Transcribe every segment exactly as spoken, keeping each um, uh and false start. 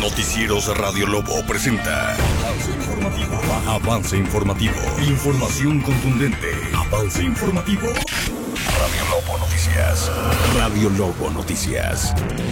Noticieros Radio Lobo presenta Avance Informativo. Avance Informativo. Información contundente. Avance Informativo. Radio Lobo Noticias. Radio Lobo Noticias.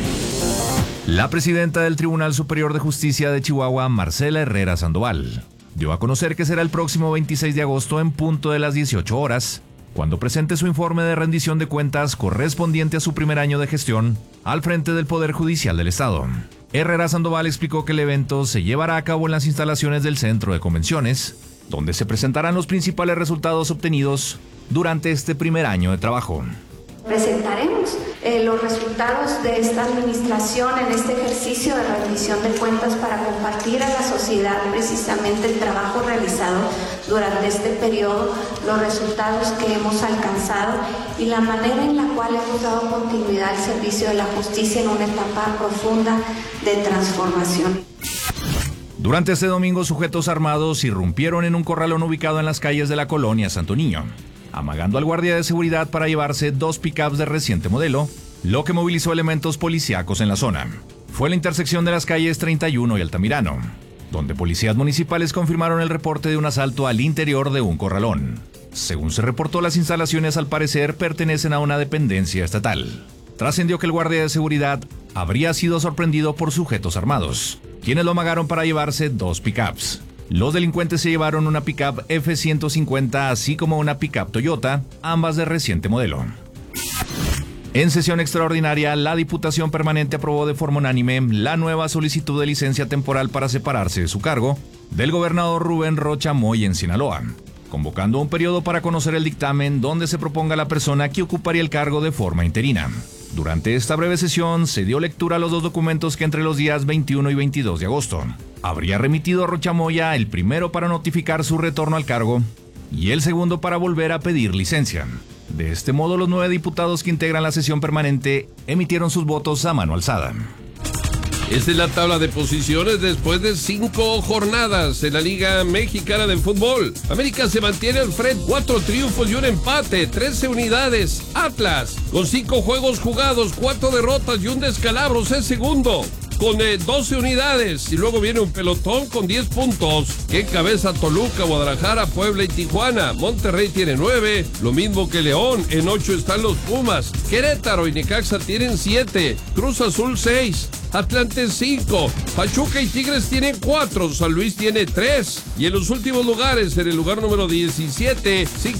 La presidenta del Tribunal Superior de Justicia de Chihuahua, Marcela Herrera Sandoval, dio a conocer que será el próximo veintiséis de agosto en punto de las dieciocho horas, cuando presente su informe de rendición de cuentas correspondiente a su primer año de gestión al frente del Poder Judicial del Estado. Herrera Sandoval explicó que el evento se llevará a cabo en las instalaciones del Centro de Convenciones, donde se presentarán los principales resultados obtenidos durante este primer año de trabajo. Presentaremos eh, los resultados de esta administración en este ejercicio de rendición de cuentas para compartir a la sociedad precisamente el trabajo realizado durante este periodo, los resultados que hemos alcanzado y la manera en la cual hemos dado continuidad al servicio de la justicia en una etapa profunda de transformación. Durante este domingo, sujetos armados irrumpieron en un corralón ubicado en las calles de la colonia Santo Niño, amagando al guardia de seguridad para llevarse dos pickups de reciente modelo, lo que movilizó elementos policíacos en la zona. Fue la intersección de las calles treinta y uno y Altamirano, donde policías municipales confirmaron el reporte de un asalto al interior de un corralón. Según se reportó, las instalaciones al parecer pertenecen a una dependencia estatal. Trascendió que el guardia de seguridad habría sido sorprendido por sujetos armados, quienes lo amagaron para llevarse dos pickups. Los delincuentes se llevaron una pickup F ciento cincuenta, así como una pickup Toyota, ambas de reciente modelo. En sesión extraordinaria, la Diputación Permanente aprobó de forma unánime la nueva solicitud de licencia temporal para separarse de su cargo del gobernador Rubén Rocha Moy en Sinaloa, convocando un periodo para conocer el dictamen donde se proponga la persona que ocuparía el cargo de forma interina. Durante esta breve sesión se dio lectura a los dos documentos que entre los días veintiuno y veintidós de agosto habría remitido Rocha Moya, el primero para notificar su retorno al cargo y el segundo para volver a pedir licencia. De este modo, los nueve diputados que integran la sesión permanente emitieron sus votos a mano alzada. Esta es la tabla de posiciones después de cinco jornadas en la Liga Mexicana de Fútbol. América se mantiene al frente, cuatro triunfos y un empate, trece unidades. Atlas, con cinco juegos jugados, cuatro derrotas y un descalabro, es segundo, con eh, doce unidades. Y luego viene un pelotón con diez puntos, que encabeza Toluca, Guadalajara, Puebla y Tijuana. Monterrey tiene nueve, lo mismo que León. En ocho están los Pumas. Querétaro y Necaxa tienen siete, Cruz Azul seis, Atlante cinco, Pachuca y Tigres tienen cuatro, San Luis tiene tres. Y en los últimos lugares, en el lugar número diecisiete,